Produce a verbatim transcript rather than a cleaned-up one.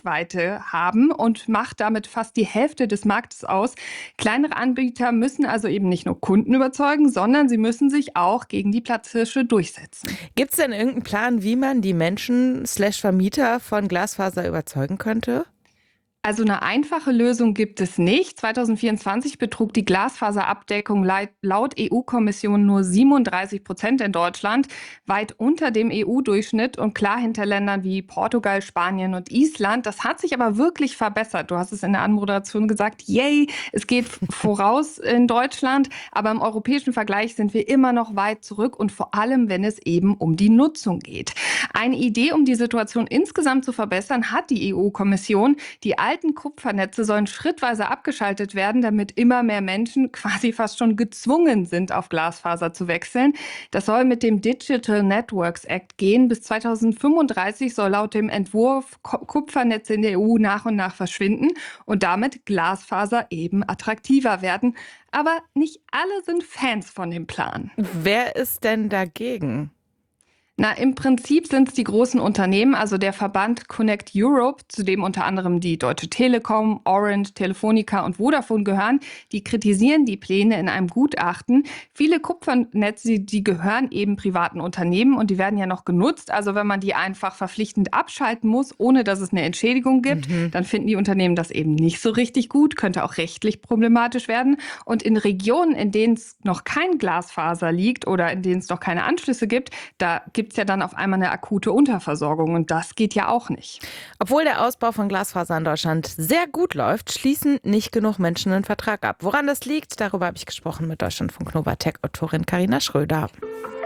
Reichweite haben und macht damit fast die Hälfte des Marktes aus. Kleinere Anbieter müssen also eben nicht nur Kunden überzeugen, sondern sie müssen sich auch gegen die Platzhirsche durchsetzen. Gibt es denn irgendeinen Plan, wie man die Menschen slash Vermieter von Glasfaser überzeugen könnte? Also eine einfache Lösung gibt es nicht. zwanzig vierundzwanzig betrug die Glasfaserabdeckung laut E U-Kommission nur siebenunddreißig Prozent in Deutschland, weit unter dem E U-Durchschnitt und klar hinter Ländern wie Portugal, Spanien und Island. Das hat sich aber wirklich verbessert. Du hast es in der Anmoderation gesagt, yay, es geht voraus in Deutschland, aber im europäischen Vergleich sind wir immer noch weit zurück und vor allem, wenn es eben um die Nutzung geht. Eine Idee, um die Situation insgesamt zu verbessern, hat die E U-Kommission. Die alten Kupfernetze sollen schrittweise abgeschaltet werden, damit immer mehr Menschen quasi fast schon gezwungen sind, auf Glasfaser zu wechseln. Das soll mit dem Digital Networks Act gehen. Bis zweitausendfünfunddreißig soll laut dem Entwurf Kupfernetze in der E U nach und nach verschwinden und damit Glasfaser eben attraktiver werden. Aber nicht alle sind Fans von dem Plan. Wer ist denn dagegen? Na, im Prinzip sind es die großen Unternehmen, also der Verband Connect Europe, zu dem unter anderem die Deutsche Telekom, Orange, Telefonica und Vodafone gehören. Die kritisieren die Pläne in einem Gutachten. Viele Kupfernetze, die gehören eben privaten Unternehmen und die werden ja noch genutzt. Also wenn man die einfach verpflichtend abschalten muss, ohne dass es eine Entschädigung gibt, mhm. dann finden die Unternehmen das eben nicht so richtig gut, könnte auch rechtlich problematisch werden. Und in Regionen, in denen es noch kein Glasfaser liegt oder in denen es noch keine Anschlüsse gibt, da gibt es ja dann auf einmal eine akute Unterversorgung und das geht ja auch nicht. Obwohl der Ausbau von Glasfaser in Deutschland sehr gut läuft, schließen nicht genug Menschen einen Vertrag ab. Woran das liegt, darüber habe ich gesprochen mit Deutschlandfunk Nova Tech-Autorin Carina Schröder.